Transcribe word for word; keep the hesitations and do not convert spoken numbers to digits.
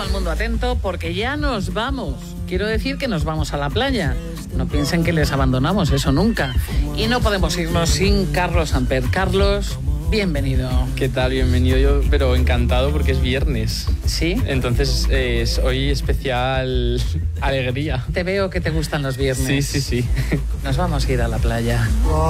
todo el mundo atento porque ya nos vamos. Quiero decir que nos vamos a la playa. No piensen que les abandonamos, eso nunca. Y no podemos irnos sin Carlos Amper. Carlos, bienvenido. ¿Qué tal? Bienvenido yo, pero encantado porque es viernes. ¿Sí? Entonces eh, es hoy especial alegría. Te veo que te gustan los viernes. Sí, sí, sí. Nos vamos a ir a la playa.